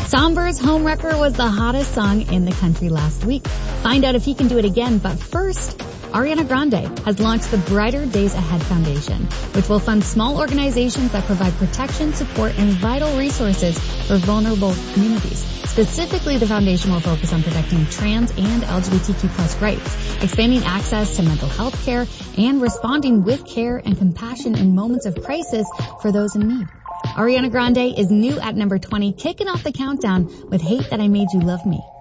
Somber's Homewrecker was the hottest song in the country last week. Find out if he can do it again, but first, Ariana Grande has launched the Brighter Days Ahead Foundation, which will fund small organizations that provide protection, support, and vital resources for vulnerable communities. Specifically, the foundation will focus on protecting trans and LGBTQ+ rights, expanding access to mental health care, and responding with care and compassion in moments of crisis for those in need. Ariana Grande is new at number 20, kicking off the countdown with Hate That I Made You Love Me.